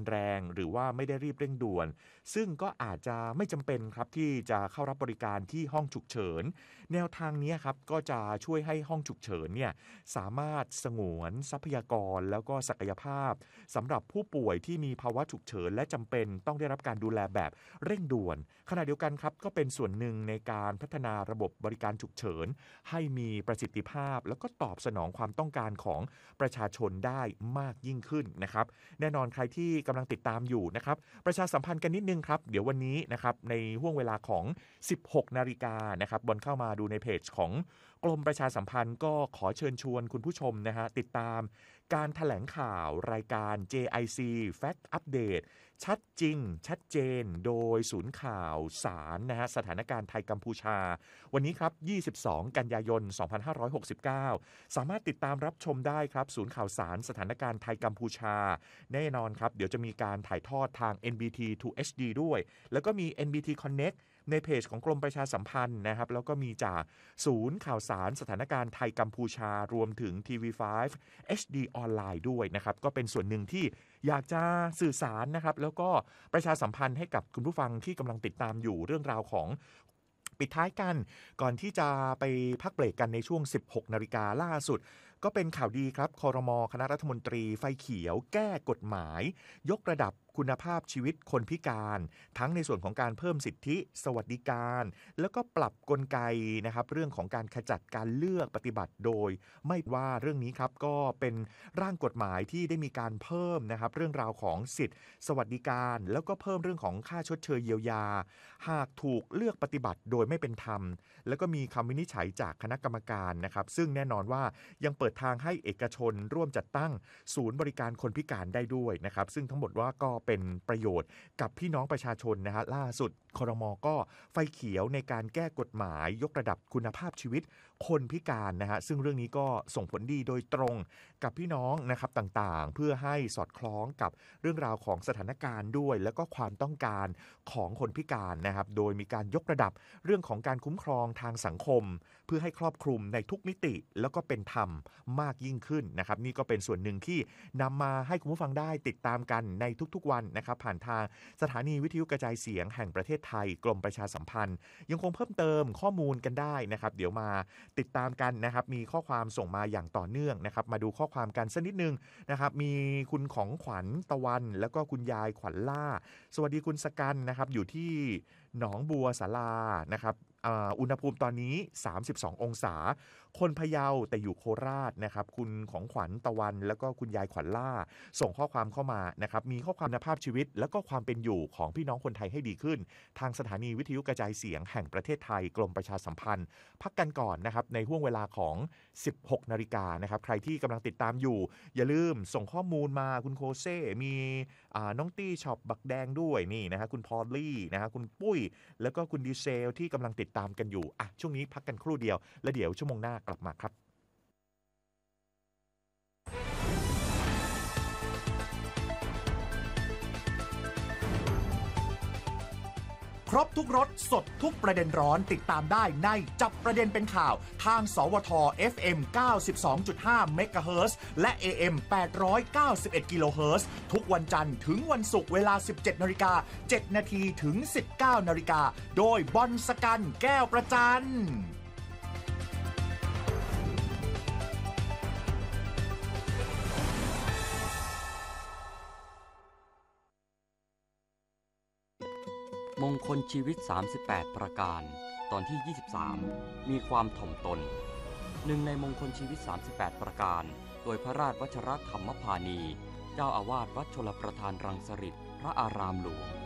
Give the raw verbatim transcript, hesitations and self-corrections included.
แรงหรือว่าไม่ได้รีบเร่งด่วนซึ่งก็อาจจะไม่จำเป็นครับที่จะเข้ารับบริการที่ห้องฉุกเฉินแนวทางนี้ครับก็จะช่วยให้ห้องฉุกเฉินเนี่ยสามารถสงวนทรัพยากรแล้วก็ศักยภาพสำหรับผู้ป่วยที่มีภาวะฉุกเฉินและจำเป็นต้องได้รับการดูแลแบบเร่งด่วนขณะเดียวกันครับก็เป็นส่วนหนึ่งในการพัฒนาระบบบริการฉุกเฉินให้มีประสิทธิภาพแล้วก็ตอบสนองความต้องการของประชาชนได้มากยิ่งขึ้นนะครับแน่นอนใครที่กำลังติดตามอยู่นะครับประชาสัมพันธ์กันนิดนึงครับเดี๋ยววันนี้นะครับในห่วงเวลาของสิบหกนาฬิกานะครับบนเข้ามาดูในเพจของกรมประชาสัมพันธ์ก็ขอเชิญชวนคุณผู้ชมนะฮะติดตามการแถลงข่าวรายการ เจ ไอ ซี Fact Update ชัดจริงชัดเจนโดยศูนย์ข่าวสารนะฮะสถานการณ์ไทยกัมพูชาวันนี้ครับยี่สิบสองกันยายนสองพันห้าร้อยหกสิบเก้าสามารถติดตามรับชมได้ครับศูนย์ข่าวสารสถานการณ์ไทยกัมพูชาแน่นอนครับเดี๋ยวจะมีการถ่ายทอดทาง เอ็น บี ที ทู เอช ดี ด้วยแล้วก็มี เอ็น บี ที Connectในเพจของกรมประชาสัมพันธ์นะครับแล้วก็มีจากศูนย์ข่าวสารสถานการณ์ไทยกัมพูชารวมถึง ที วี ไฟว์ เอช ดี ออนไลน์ด้วยนะครับก็เป็นส่วนหนึ่งที่อยากจะสื่อสารนะครับแล้วก็ประชาสัมพันธ์ให้กับคุณผู้ฟังที่กำลังติดตามอยู่เรื่องราวของปิดท้ายกันก่อนที่จะไปพักเบรกกันในช่วง สิบหกนาฬิกาล่าสุดก็เป็นข่าวดีครับครม.คณะรัฐมนตรีไฟเขียวแก้กฎหมายยกระดับคุณภาพชีวิตคนพิการทั้งในส่วนของการเพิ่มสิทธิสวัสดิการแล้วก็ปรับกลไกนะครับเรื่องของการขจัดการเลือกปฏิบัติโดยไม่ว่าเรื่องนี้ครับก็เป็นร่างกฎหมายที่ได้มีการเพิ่มนะครับเรื่องราวของสิทธิสวัสดิการแล้วก็เพิ่มเรื่องของค่าชดเชยเยียวยาหากถูกเลือกปฏิบัติโดยไม่เป็นธรรมแล้วก็มีคำวินิจฉัยจากคณะกรรมการนะครับซึ่งแน่นอนว่ายังเปิดทางให้เอกชนร่วมจัดตั้งศูนย์บริการคนพิการได้ด้วยนะครับซึ่งทั้งหมดว่าก็เป็นประโยชน์กับพี่น้องประชาชนนะฮะล่าสุดครม.ก็ไฟเขียวในการแก้กฎหมายยกระดับคุณภาพชีวิตคนพิการนะฮะซึ่งเรื่องนี้ก็ส่งผลดีโดยตรงกับพี่น้องนะครับต่างๆเพื่อให้สอดคล้องกับเรื่องราวของสถานการณ์ด้วยแล้วก็ความต้องการของคนพิการนะครับโดยมีการยกระดับเรื่องของการคุ้มครองทางสังคมเพื่อให้ครอบคลุมในทุกมิติแล้วก็เป็นธรรมมากยิ่งขึ้นนะครับนี่ก็เป็นส่วนหนึ่งที่นำมาให้คุณผู้ฟังได้ติดตามกันในทุกๆวันนะครับผ่านทางสถานีวิทยุกระจายเสียงแห่งประเทศไทยกรมประชาสัมพันธ์ยังคงเพิ่มเติมข้อมูลกันได้นะครับเดี๋ยวมาติดตามกันนะครับมีข้อความส่งมาอย่างต่อเนื่องนะครับมาดูข้อความกันสักนิดนึงนะครับมีคุณของขวัญตะวันแล้วก็คุณยายขวัญล่าสวัสดีคุณสกันนะครับอยู่ที่หนองบัวศาลานะครับอุณหภูมิตอนนี้สามสิบสององศาคนพะเยาแต่อยู่โคราชนะครับคุณของขวัญตะวันแล้วก็คุณยายขวัญล่าส่งข้อความเข้ามานะครับมีข้อความคุณภาพชีวิตแล้วก็ความเป็นอยู่ของพี่น้องคนไทยให้ดีขึ้นทางสถานีวิทยุกระจายเสียงแห่งประเทศไทยกรมประชาสัมพันธ์พักกันก่อนนะครับในห่วงเวลาของสิบหกนาฬิกานะครับใครที่กำลังติดตามอยู่อย่าลืมส่งข้อมูลมาคุณโคเซ่มีน้องตี้ช็อปบักแดงด้วยนี่นะฮะคุณพอลลี่นะฮะคุณปุ้ยแล้วก็คุณดีเซลที่กำลังติดตามกันอยู่อ่ะช่วงนี้พักกันครู่เดียวแล้วเดี๋ยวชั่วโมงหน้ากลับมาครับครบทุกรสสดทุกประเด็นร้อนติดตามได้ในจับประเด็นเป็นข่าวทางสวท เอฟ เอ็ม เก้าสิบสองจุดห้า เมกะเฮิรตซ์และ เอ เอ็ม แปดร้อยเก้าสิบเอ็ด กิโลเฮิรตซ์ทุกวันจันทร์ถึงวันศุกร์เวลา สิบเจ็ดนาฬิกาเจ็ดนาทีถึง สิบเก้านาฬิกาโดยบอลสกันแก้วประจันมงคลชีวิตสามสิบแปดประการตอนที่ยี่สิบสามมีความถ่อมตนหนึ่งในมงคลชีวิตสามสิบแปดประการโดยพระราชวชรธรรมพานีเจ้าอาวาสวัดชลประทานรังสฤษฎ์พระอารามหลวง